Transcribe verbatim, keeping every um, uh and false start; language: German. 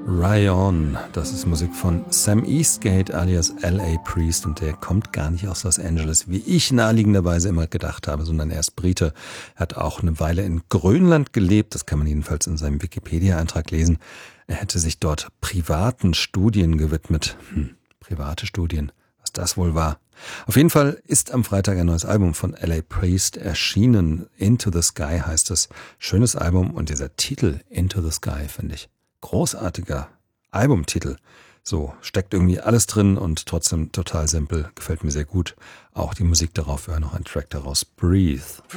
Ryan, das ist Musik von Sam Eastgate alias L A Priest und der kommt gar nicht aus Los Angeles, wie ich naheliegenderweise immer gedacht habe, sondern er ist Brite. Er hat auch eine Weile in Grönland gelebt, das kann man jedenfalls in seinem Wikipedia-Eintrag lesen. Er hätte sich dort privaten Studien gewidmet. Hm, private Studien, was das wohl war. Auf jeden Fall ist am Freitag ein neues Album von L A Priest erschienen. Into the Sky heißt es. Schönes Album und dieser Titel Into the Sky finde ich großartiger Albumtitel. So, steckt irgendwie alles drin und trotzdem total simpel. Gefällt mir sehr gut. Auch die Musik darauf, wir hören noch einen Track daraus. Breathe.